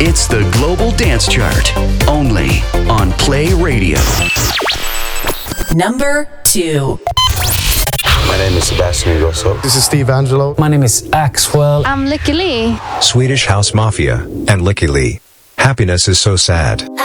It's the Global Dance Chart, only on Play Radio. Number 2. My name is Sebastian Ingrosso. This is Steve Angelo. My name is Axwell. I'm Lykke Li. Swedish House Mafia and Lykke Li. Happiness is so sad.